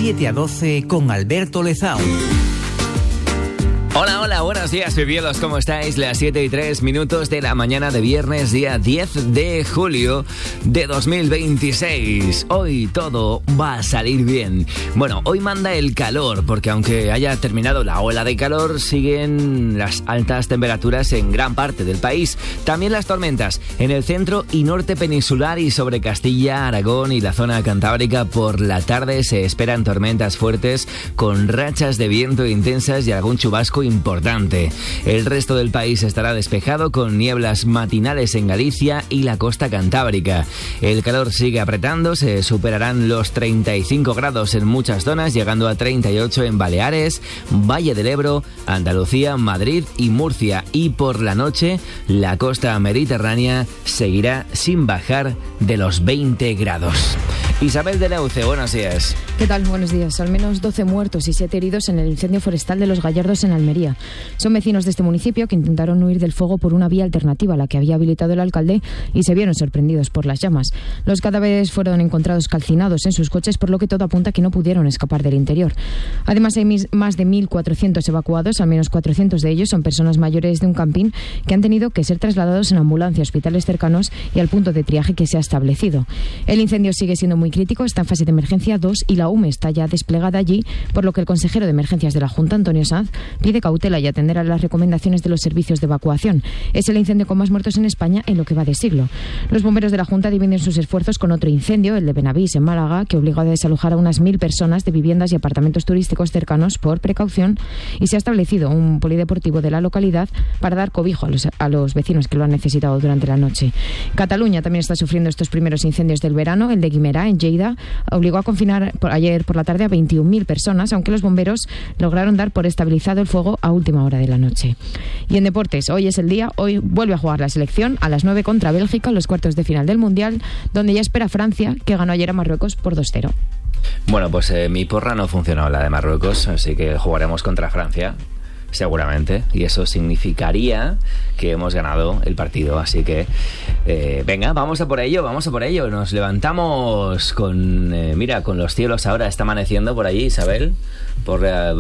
7 a 12 con Alberto Lezao. Hola, buenos días, pibielos, ¿cómo estáis? Las 7:03 de la mañana de viernes, día 10 de julio de 2026. Hoy todo va a salir bien. Bueno, hoy manda el calor, porque aunque haya terminado la ola de calor, siguen las altas temperaturas en gran parte del país. También las tormentas en el centro y norte peninsular y sobre Castilla, Aragón y la zona cantábrica. Por la tarde se esperan tormentas fuertes con rachas de viento intensas y algún chubasco importante. El resto del país estará despejado con nieblas matinales en Galicia y la costa cantábrica. El calor sigue apretando, se superarán los 35 grados en muchas zonas, llegando a 38 en Baleares, Valle del Ebro, Andalucía, Madrid y Murcia. Y por la noche, la costa mediterránea seguirá sin bajar de los 20 grados. Isabel de Leuce, buenos días. ¿Qué tal? Buenos días. Al menos 12 muertos y 7 heridos en el incendio forestal de Los Gallardos en Almería. Son vecinos de este municipio que intentaron huir del fuego por una vía alternativa a la que había habilitado el alcalde y se vieron sorprendidos por las llamas. Los cadáveres fueron encontrados calcinados en sus coches, por lo que todo apunta a que no pudieron escapar del interior. Además, hay más de 1.400 evacuados, al menos 400 de ellos son personas mayores de un camping que han tenido que ser trasladados en ambulancia a hospitales cercanos y al punto de triaje que se ha establecido. El incendio sigue siendo muy crítico, está en fase de emergencia 2 y la UME está ya desplegada allí, por lo que el consejero de emergencias de la Junta, Antonio Sanz, pide cautela y atender a las recomendaciones de los servicios de evacuación. Es el incendio con más muertos en España en lo que va de siglo. Los bomberos de la Junta dividen sus esfuerzos con otro incendio, el de Benavís, en Málaga, que obligó a desalojar a unas 1.000 personas de viviendas y apartamentos turísticos cercanos por precaución, y se ha establecido un polideportivo de la localidad para dar cobijo a los vecinos que lo han necesitado durante la noche. Cataluña también está sufriendo estos primeros incendios del verano. El de Guimerá, en Lleida, obligó a confinar ayer por la tarde a 21.000 personas, aunque los bomberos lograron dar por estabilizado el fuego a última hora de la noche. Y en deportes, hoy es el día, hoy vuelve a jugar la selección a las 9 contra Bélgica en los cuartos de final del Mundial, donde ya espera Francia, que ganó ayer a Marruecos por 2-0. Bueno, pues mi porra no funcionó, la de Marruecos, así que jugaremos contra Francia, seguramente, y eso significaría que hemos ganado el partido, así que venga, vamos a por ello. Nos levantamos con con los cielos ahora, está amaneciendo por allí, Isabel, por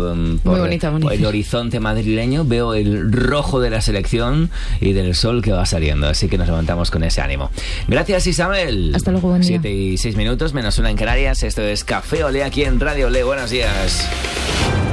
bonito. El horizonte madrileño, veo el rojo de la selección y del sol que va saliendo, así que nos levantamos con ese ánimo. Gracias, Isabel. Hasta luego, buen día. 7:06, -1 en Canarias. Esto es Café Olé aquí en Radio Olé. Buenos días.